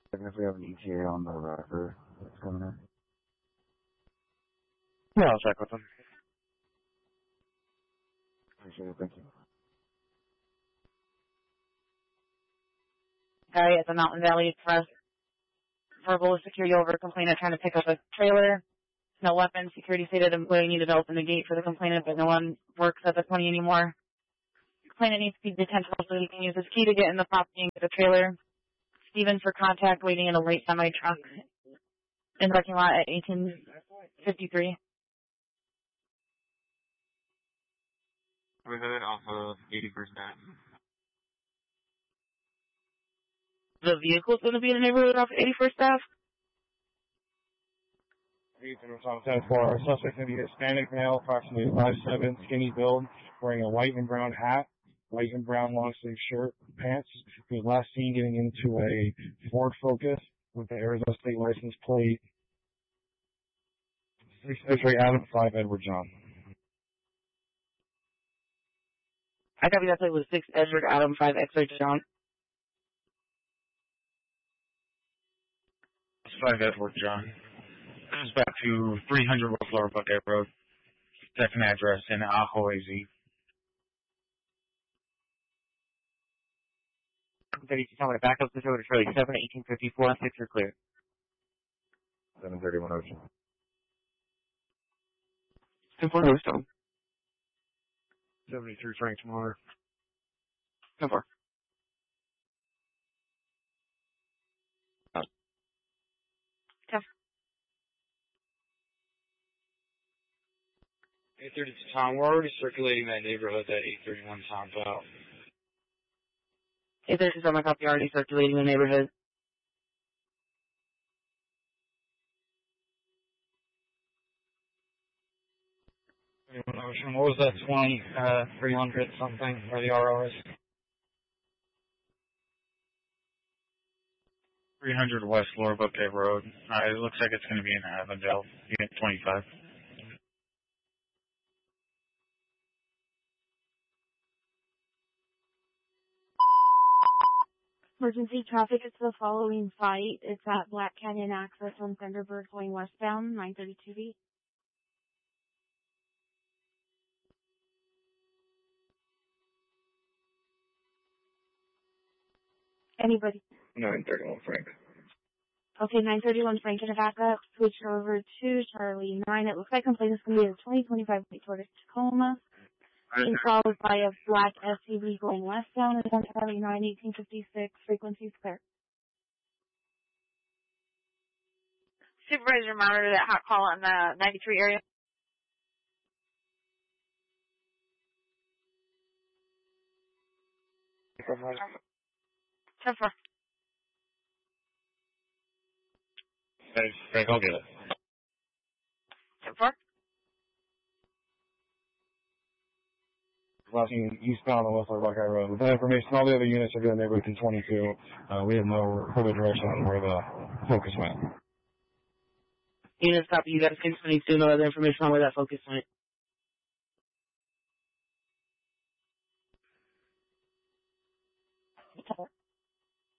And if we have an ETA on the rocker that's coming in. Yeah, I'll check with them. Appreciate it, thank you. Guy at the Mountain Valley Express. Verbal security over complainant trying to pick up a trailer. No weapons. Security stated employee needed to open the gate for the complainant, but no one works at the 20 anymore. Complainant needs to be detention so he can use his key to get in the property and get the trailer. Steven for contact waiting in a late semi-truck in the parking lot at 1853. We're headed off of 81st Ave. The vehicle's going to be in the neighborhood off 81st Ave? Ethan was on 10-4. Our suspect's going to be a Hispanic male, approximately 5'7", skinny build, wearing a white and brown hat, white and brown long-sleeve shirt, pants. He was last seen getting into a Ford Focus with the Arizona State license plate 6 X-ray Adam 5 Edward John. I copy that plate was 6 Edward Adam 5 X-ray John. 5 Edward John. Comes back to 300 West Lower Buckeye Road. Second address in Ajo, AZ. 32 tell me to back up this over to Charlie 7, 1854, 6 are clear. 731 Ocean. 10-4, no stone. 73 Frank Tomorrow. 10-4. Tough. 832 Tom, we're already circulating that neighborhood that 831 Tom's out. If there's some copy already circulating in the neighborhood. Ocean, what was that 300 something where the RO is? 300 West Lower Buckeye Road. It looks like it's going to be in Avondale, Unit 25. Emergency traffic is the following site. It's at Black Canyon Access on Thunderbird going westbound, 932B. Anybody? 931 Frank. Okay, 931 Frank in a backup. Switch over to Charlie 9. It looks like complaint is going to be a 2025 toward Tacoma. Being followed by a black SUV going westbound and on Charlie 9, 1856. Frequencies clear. Supervisor, monitor that hot call on the 93 area. Tougher. Hey, Frank, I'll get it. Tougher. Last seen eastbound on West Lower Buckeye Road. With that information, all the other units are good in neighborhood 22. We have no further direction on where the focus went. Units copy, you got a 622, no other information on where that focus went.